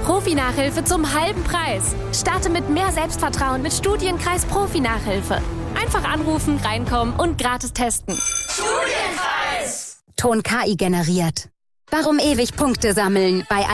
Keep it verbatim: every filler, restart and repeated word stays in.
Profi-Nachhilfe zum halben Preis. Starte mit mehr Selbstvertrauen mit Studienkreis Profi-Nachhilfe. Einfach anrufen, reinkommen und gratis testen. Studienkreis! Ton K I generiert. Warum ewig Punkte sammeln bei